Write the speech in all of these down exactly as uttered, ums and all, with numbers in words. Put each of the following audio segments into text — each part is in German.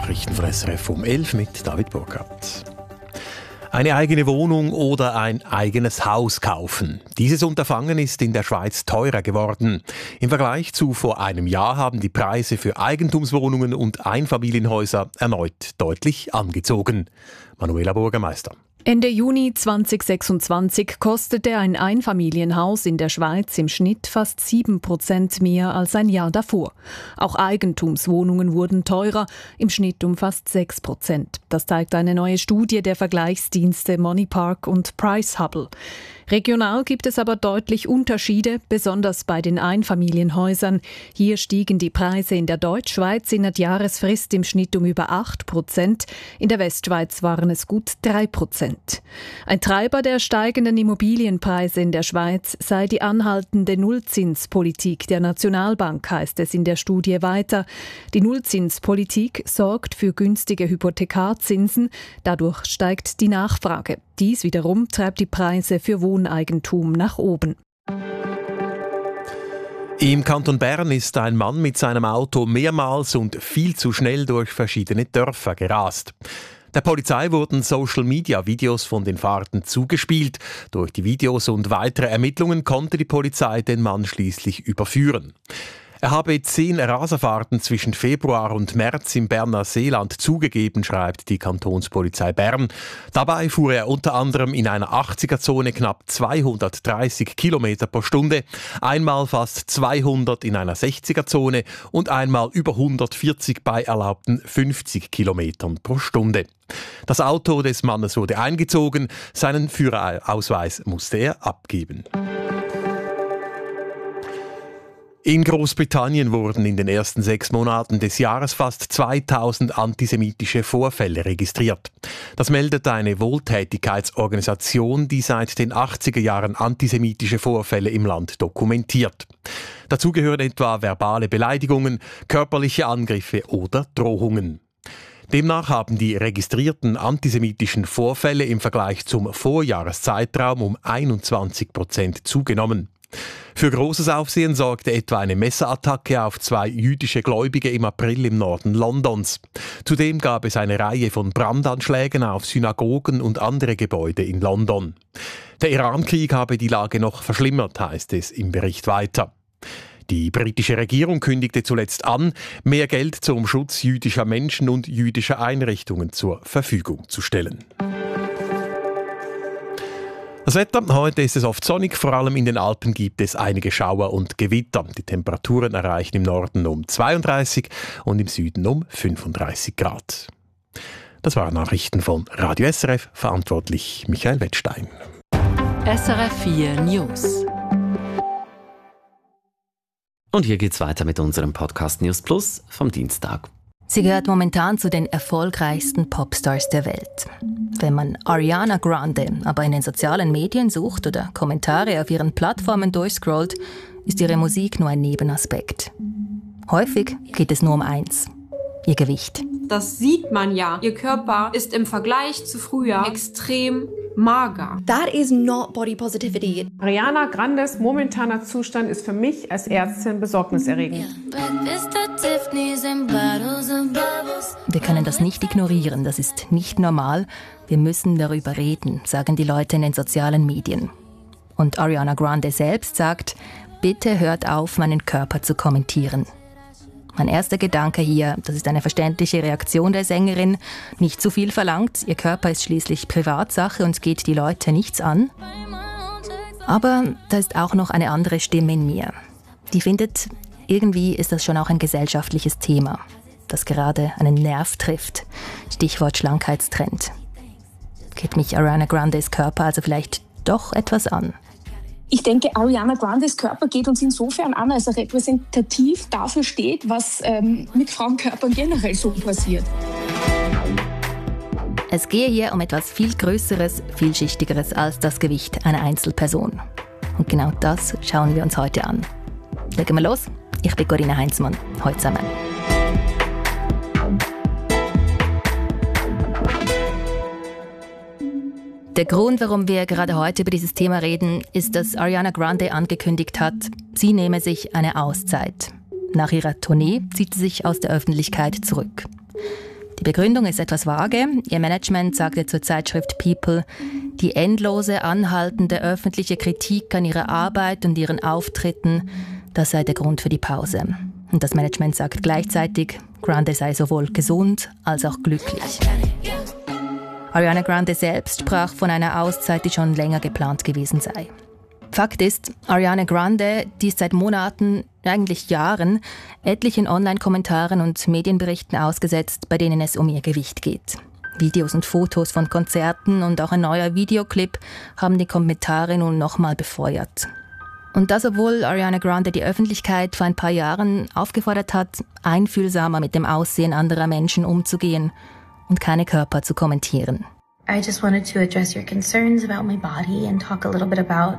Nachrichten von S R F um elf mit David Burkhardt. Eine eigene Wohnung oder ein eigenes Haus kaufen. Dieses Unterfangen ist in der Schweiz teurer geworden. Im Vergleich zu vor einem Jahr haben die Preise für Eigentumswohnungen und Einfamilienhäuser erneut deutlich angezogen. Manuela Burgermeister. Ende Juni zweitausendsechsundzwanzig kostete ein Einfamilienhaus in der Schweiz im Schnitt fast sieben Prozent mehr als ein Jahr davor. Auch Eigentumswohnungen wurden teurer, im Schnitt um fast sechs Prozent. Das zeigt eine neue Studie der Vergleichsdienste Moneypark und Pricehubble. Regional gibt es aber deutlich Unterschiede, besonders bei den Einfamilienhäusern. Hier stiegen die Preise in der Deutschschweiz in der Jahresfrist im Schnitt um über acht Prozent. In der Westschweiz waren es gut drei Prozent. Ein Treiber der steigenden Immobilienpreise in der Schweiz sei die anhaltende Nullzinspolitik der Nationalbank, heißt es in der Studie weiter. Die Nullzinspolitik sorgt für günstige Hypothekarzinsen, dadurch steigt die Nachfrage. Dies wiederum treibt die Preise für Wohneigentum nach oben. Im Kanton Bern ist ein Mann mit seinem Auto mehrmals und viel zu schnell durch verschiedene Dörfer gerast. Der Polizei wurden Social-Media-Videos von den Fahrten zugespielt. Durch die Videos und weitere Ermittlungen konnte die Polizei den Mann schließlich überführen. Er habe zehn Raserfahrten zwischen Februar und März im Berner Seeland zugegeben, schreibt die Kantonspolizei Bern. Dabei fuhr er unter anderem in einer achtziger-Zone knapp zweihundertdreißig Kilometer pro Stunde, einmal fast zweihundert in einer sechziger-Zone und einmal über hundertvierzig bei erlaubten fünfzig Kilometern pro Stunde. Das Auto des Mannes wurde eingezogen, seinen Führerausweis musste er abgeben. In Großbritannien wurden in den ersten sechs Monaten des Jahres fast zweitausend antisemitische Vorfälle registriert. Das meldet eine Wohltätigkeitsorganisation, die seit den achtziger Jahren antisemitische Vorfälle im Land dokumentiert. Dazu gehören etwa verbale Beleidigungen, körperliche Angriffe oder Drohungen. Demnach haben die registrierten antisemitischen Vorfälle im Vergleich zum Vorjahreszeitraum um einundzwanzig Prozent zugenommen. Für großes Aufsehen sorgte etwa eine Messerattacke auf zwei jüdische Gläubige im April im Norden Londons. Zudem gab es eine Reihe von Brandanschlägen auf Synagogen und andere Gebäude in London. Der Irankrieg habe die Lage noch verschlimmert, heißt es im Bericht weiter. Die britische Regierung kündigte zuletzt an, mehr Geld zum Schutz jüdischer Menschen und jüdischer Einrichtungen zur Verfügung zu stellen. Das Wetter, heute ist es oft sonnig, vor allem in den Alpen gibt es einige Schauer und Gewitter. Die Temperaturen erreichen im Norden um zweiunddreißig und im Süden um fünfunddreißig Grad. Das waren Nachrichten von Radio S R F, verantwortlich Michael Wettstein. S R F vier News. Und hier geht's weiter mit unserem Podcast News Plus vom Dienstag. Sie gehört momentan zu den erfolgreichsten Popstars der Welt. Wenn man Ariana Grande aber in den sozialen Medien sucht oder Kommentare auf ihren Plattformen durchscrollt, ist ihre Musik nur ein Nebenaspekt. Häufig geht es nur um eins: ihr Gewicht. Das sieht man ja. Ihr Körper ist im Vergleich zu früher extrem mager. That is not body positivity. Ariana Grandes momentaner Zustand ist für mich als Ärztin besorgniserregend. Wir können das nicht ignorieren, das ist nicht normal. Wir müssen darüber reden, sagen die Leute in den sozialen Medien. Und Ariana Grande selbst sagt, bitte hört auf, meinen Körper zu kommentieren. Mein erster Gedanke hier, das ist eine verständliche Reaktion der Sängerin, nicht zu viel verlangt, ihr Körper ist schließlich Privatsache und geht die Leute nichts an. Aber da ist auch noch eine andere Stimme in mir, die findet, irgendwie ist das schon auch ein gesellschaftliches Thema, das gerade einen Nerv trifft. Stichwort Schlankheitstrend. Geht mich Ariana Grandes Körper also vielleicht doch etwas an? Ich denke, Ariana Grandes Körper geht uns insofern an, als er repräsentativ dafür steht, was ähm, mit Frauenkörpern generell so passiert. Es gehe hier um etwas viel Größeres, vielschichtigeres als das Gewicht einer Einzelperson. Und genau das schauen wir uns heute an. Legen wir los. Ich bin Corinna Heinzmann. Heute zusammen. Der Grund, warum wir gerade heute über dieses Thema reden, ist, dass Ariana Grande angekündigt hat, sie nehme sich eine Auszeit. Nach ihrer Tournee zieht sie sich aus der Öffentlichkeit zurück. Die Die Begründung ist etwas vage. Ihr Management sagte zur Zeitschrift People, die endlose, anhaltende öffentliche Kritik an ihrer Arbeit und ihren Auftritten, das sei der Grund für die Pause. Und das Management sagt gleichzeitig, Grande sei sowohl gesund als auch glücklich. Ariana Grande selbst sprach von einer Auszeit, die schon länger geplant gewesen sei. Fakt ist, Ariana Grande, die ist seit Monaten, eigentlich Jahren, etlichen Online-Kommentaren und Medienberichten ausgesetzt, bei denen es um ihr Gewicht geht. Videos und Fotos von Konzerten und auch ein neuer Videoclip haben die Kommentare nun nochmal befeuert. Und das, obwohl Ariana Grande die Öffentlichkeit vor ein paar Jahren aufgefordert hat, einfühlsamer mit dem Aussehen anderer Menschen umzugehen und keine Körper zu kommentieren. I just wanted to address your concerns about my body and talk a little bit about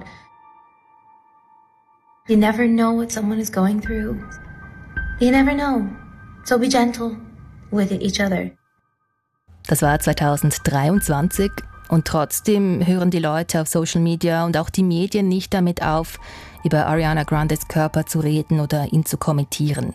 you never know what someone is going through. You never know. So be gentle with each other. Das war zweitausenddreiundzwanzig und trotzdem hören die Leute auf Social Media und auch die Medien nicht damit auf, über Ariana Grandes Körper zu reden oder ihn zu kommentieren.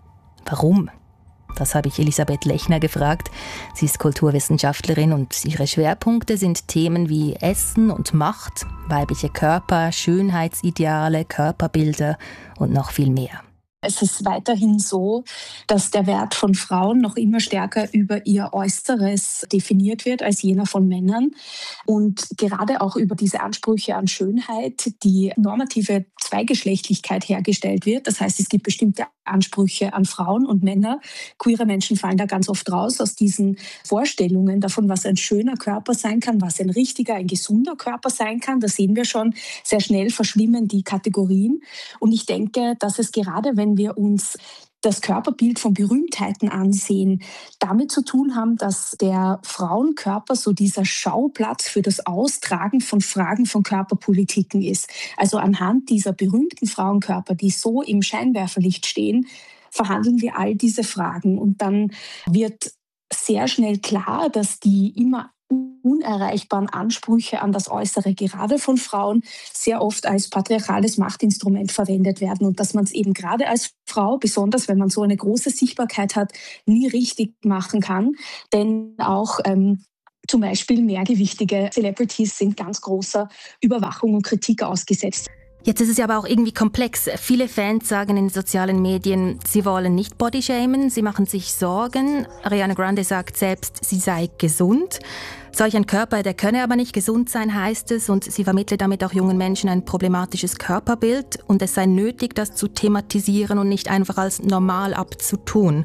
Warum? Das habe ich Elisabeth Lechner gefragt. Sie ist Kulturwissenschaftlerin und ihre Schwerpunkte sind Themen wie Essen und Macht, weibliche Körper, Schönheitsideale, Körperbilder und noch viel mehr. Es ist weiterhin so, dass der Wert von Frauen noch immer stärker über ihr Äußeres definiert wird als jener von Männern. Und gerade auch über diese Ansprüche an Schönheit, die normative Zweigeschlechtlichkeit hergestellt wird. Das heißt, es gibt bestimmte Ansprüche an Frauen und Männer. Queere Menschen fallen da ganz oft raus aus diesen Vorstellungen davon, was ein schöner Körper sein kann, was ein richtiger, ein gesunder Körper sein kann. Da sehen wir schon, sehr schnell verschwimmen die Kategorien. Und ich denke, dass es gerade, wenn wir uns das Körperbild von Berühmtheiten ansehen, damit zu tun haben, dass der Frauenkörper so dieser Schauplatz für das Austragen von Fragen von Körperpolitiken ist. Also anhand dieser berühmten Frauenkörper, die so im Scheinwerferlicht stehen, verhandeln wir all diese Fragen. Und dann wird sehr schnell klar, dass die immer unerreichbaren Ansprüche an das Äußere, gerade von Frauen, sehr oft als patriarchales Machtinstrument verwendet werden und dass man es eben gerade als Frau, besonders wenn man so eine große Sichtbarkeit hat, nie richtig machen kann. Denn auch ähm, zum Beispiel mehrgewichtige Celebrities sind ganz großer Überwachung und Kritik ausgesetzt. Jetzt ist es ja aber auch irgendwie komplex. Viele Fans sagen in den sozialen Medien, sie wollen nicht bodyshamen, sie machen sich Sorgen. Ariana Grande sagt selbst, sie sei gesund. Solch ein Körper, der könne aber nicht gesund sein, heißt es. Und sie vermittelt damit auch jungen Menschen ein problematisches Körperbild. Und es sei nötig, das zu thematisieren und nicht einfach als normal abzutun.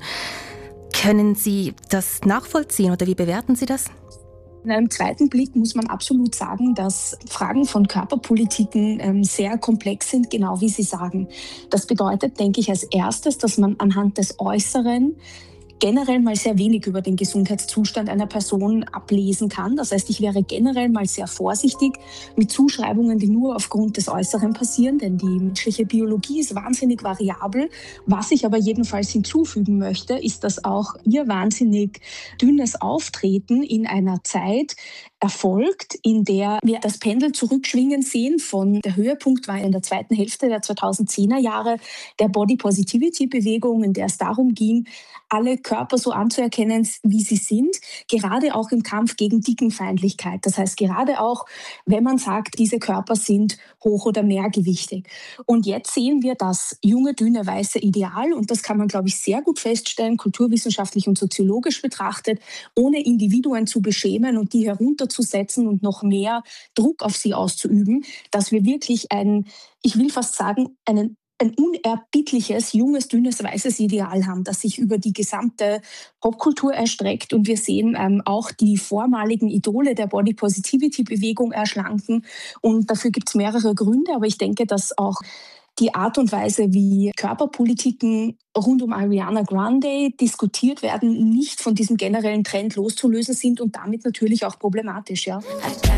Können Sie das nachvollziehen oder wie bewerten Sie das? In einem zweiten Blick muss man absolut sagen, dass Fragen von Körperpolitiken ähm, sehr komplex sind, genau wie Sie sagen. Das bedeutet, denke ich, als erstes, dass man anhand des Äußeren generell mal sehr wenig über den Gesundheitszustand einer Person ablesen kann. Das heißt, ich wäre generell mal sehr vorsichtig mit Zuschreibungen, die nur aufgrund des Äußeren passieren, denn die menschliche Biologie ist wahnsinnig variabel. Was ich aber jedenfalls hinzufügen möchte, ist, dass auch ihr wahnsinnig dünnes Auftreten in einer Zeit erfolgt, in der wir das Pendel zurückschwingen sehen. Von der Höhepunkt war in der zweiten Hälfte der zweitausendzehner Jahre der Body-Positivity-Bewegung, in der es darum ging, alle Körper so anzuerkennen, wie sie sind, gerade auch im Kampf gegen Dickenfeindlichkeit. Das heißt, gerade auch, wenn man sagt, diese Körper sind hoch- oder mehrgewichtig. Und jetzt sehen wir das junge, dünne, weiße Ideal, und das kann man, glaube ich, sehr gut feststellen, kulturwissenschaftlich und soziologisch betrachtet, ohne Individuen zu beschämen und die herunterzusetzen und noch mehr Druck auf sie auszuüben, dass wir wirklich ein, ich will fast sagen, einen ein unerbittliches, junges, dünnes, weißes Ideal haben, das sich über die gesamte Popkultur erstreckt. Und wir sehen ähm, auch die vormaligen Idole der Body-Positivity-Bewegung erschlanken. Und dafür gibt es mehrere Gründe. Aber ich denke, dass auch die Art und Weise, wie Körperpolitiken rund um Ariana Grande diskutiert werden, nicht von diesem generellen Trend loszulösen sind und damit natürlich auch problematisch. Ja.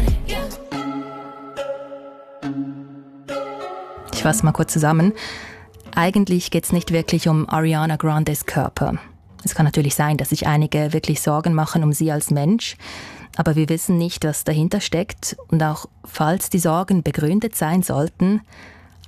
Ich fasse mal kurz zusammen. Eigentlich geht es nicht wirklich um Ariana Grandes Körper. Es kann natürlich sein, dass sich einige wirklich Sorgen machen um sie als Mensch, aber wir wissen nicht, was dahinter steckt. Und auch falls die Sorgen begründet sein sollten,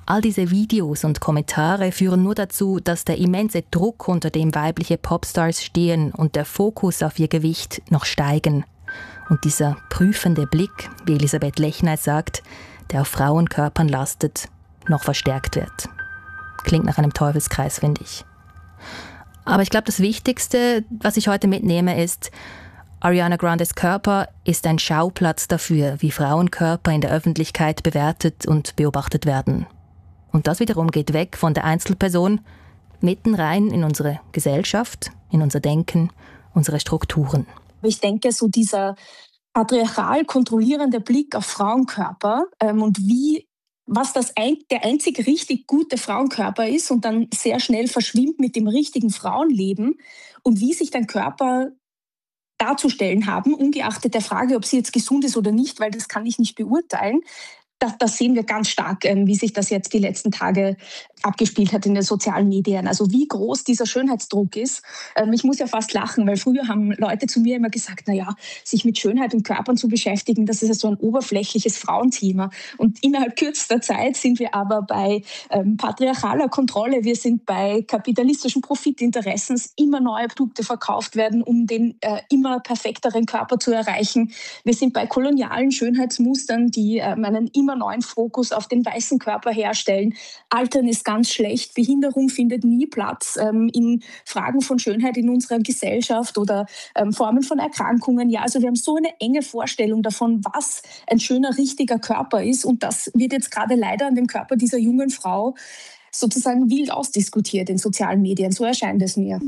All diese Videos und Kommentare führen nur dazu, dass der immense Druck, unter dem weibliche Popstars stehen, und der Fokus auf ihr Gewicht noch steigen. Und dieser prüfende Blick, wie Elisabeth Lechner sagt, der auf Frauenkörpern lastet, noch verstärkt wird. Klingt nach einem Teufelskreis, finde ich. Aber ich glaube, das Wichtigste, was ich heute mitnehme, ist, Ariana Grandes Körper ist ein Schauplatz dafür, wie Frauenkörper in der Öffentlichkeit bewertet und beobachtet werden. Und das wiederum geht weg von der Einzelperson, mitten rein in unsere Gesellschaft, in unser Denken, unsere Strukturen. Ich denke, so dieser patriarchal kontrollierende Blick auf Frauenkörper ähm, und wie was das ein, der einzig richtig gute Frauenkörper ist und dann sehr schnell verschwimmt mit dem richtigen Frauenleben und wie sich dein Körper darzustellen haben, ungeachtet der Frage, ob sie jetzt gesund ist oder nicht, weil das kann ich nicht beurteilen. Das, das sehen wir ganz stark, ähm, wie sich das jetzt die letzten Tage abgespielt hat in den sozialen Medien. Also wie groß dieser Schönheitsdruck ist. Ähm, ich muss ja fast lachen, weil früher haben Leute zu mir immer gesagt, na ja, sich mit Schönheit und Körpern zu beschäftigen, das ist ja so ein oberflächliches Frauenthema. Und innerhalb kürzester Zeit sind wir aber bei ähm, patriarchaler Kontrolle, wir sind bei kapitalistischen Profitinteressen, dass immer neue Produkte verkauft werden, um den äh, immer perfekteren Körper zu erreichen. Wir sind bei kolonialen Schönheitsmustern, die ähm, einen immer neuen Fokus auf den weißen Körper herstellen. Altern ist ganz schlecht, Behinderung findet nie Platz ähm, in Fragen von Schönheit in unserer Gesellschaft oder ähm, Formen von Erkrankungen. Ja, also wir haben so eine enge Vorstellung davon, was ein schöner, richtiger Körper ist, und das wird jetzt gerade leider an dem Körper dieser jungen Frau sozusagen wild ausdiskutiert in sozialen Medien. So erscheint es mir.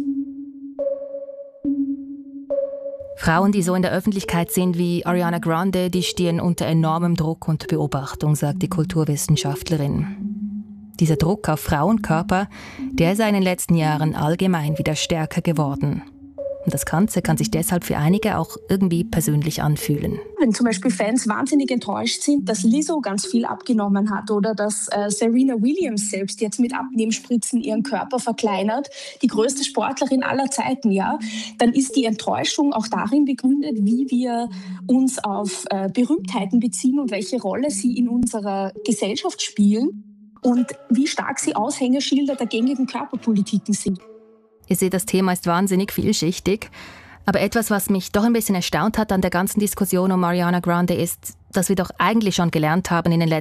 Frauen, die so in der Öffentlichkeit sind wie Ariana Grande, die stehen unter enormem Druck und Beobachtung, sagt die Kulturwissenschaftlerin. Dieser Druck auf Frauenkörper, der sei in den letzten Jahren allgemein wieder stärker geworden. Und das Ganze kann sich deshalb für einige auch irgendwie persönlich anfühlen. Wenn zum Beispiel Fans wahnsinnig enttäuscht sind, dass Lizzo ganz viel abgenommen hat oder dass äh, Serena Williams selbst jetzt mit Abnehmspritzen ihren Körper verkleinert, die größte Sportlerin aller Zeiten, ja, dann ist die Enttäuschung auch darin begründet, wie wir uns auf äh, Berühmtheiten beziehen und welche Rolle sie in unserer Gesellschaft spielen und wie stark sie Aushängeschilder der gängigen Körperpolitiken sind. Ihr seht, das Thema ist wahnsinnig vielschichtig. Aber etwas, was mich doch ein bisschen erstaunt hat an der ganzen Diskussion um Ariana Grande, ist, dass wir doch eigentlich schon gelernt haben in den letzten